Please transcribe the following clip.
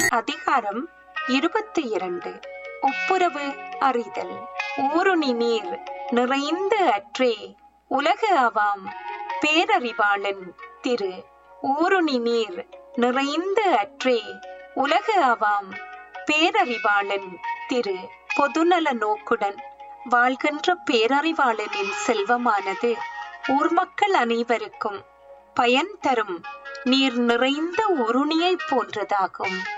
அதிகாரம் 22. ஒப்புரவு அறிதல். ஊருணி நீர் நிறைந்த அற்றே உலகு ஆவாம் பேரறிவாளன் திரு. ஊருணி நீர் நிறைந்த அற்றே உலகு ஆவாம் பேரறிவாளன் திரு. பொதுநல நோக்குடன் வாழ்கின்ற பேரறிவாளனின் செல்வமானது ஊர் மக்கள் அனைவருக்கும் பயன் தரும் நீர் நிறைந்த உருணியை போன்றதாகும்.